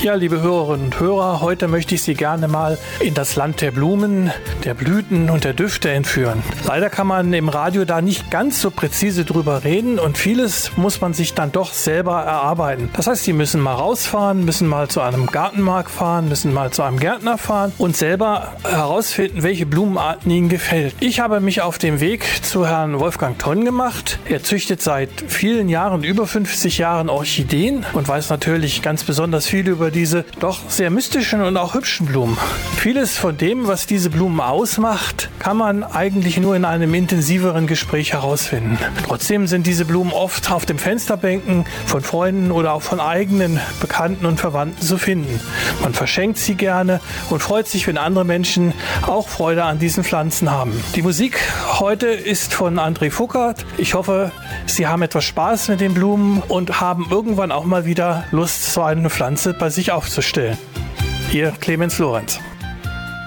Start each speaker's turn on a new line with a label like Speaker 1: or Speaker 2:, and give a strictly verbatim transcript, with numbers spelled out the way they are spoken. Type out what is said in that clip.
Speaker 1: Ja, liebe Hörerinnen und Hörer, heute möchte ich Sie gerne mal in das Land der Blumen, der Blüten und der Düfte entführen. Leider kann man im Radio da nicht ganz so präzise drüber reden und vieles muss man sich dann doch selber erarbeiten. Das heißt, Sie müssen mal rausfahren, müssen mal zu einem Gartenmarkt fahren, müssen mal zu einem Gärtner fahren und selber herausfinden, welche Blumenarten Ihnen gefällt. Ich habe mich auf den Weg zu Herrn Wolfgang Tonn gemacht. Er züchtet seit vielen Jahren, über fünfzig Jahren Orchideen und weiß natürlich ganz besonders viel über diese doch sehr mystischen und auch hübschen Blumen. Vieles von dem, was diese Blumen ausmacht, kann man eigentlich nur in einem intensiveren Gespräch herausfinden. Trotzdem sind diese Blumen oft auf den Fensterbänken von Freunden oder auch von eigenen Bekannten und Verwandten zu finden. Man verschenkt sie gerne und freut sich, wenn andere Menschen auch Freude an diesen Pflanzen haben. Die Musik heute ist von André Fuckert. Ich hoffe, Sie haben etwas Spaß mit den Blumen und haben irgendwann auch mal wieder Lust, so eine Pflanze bei sich aufzustellen. Ihr Clemens Lorenz.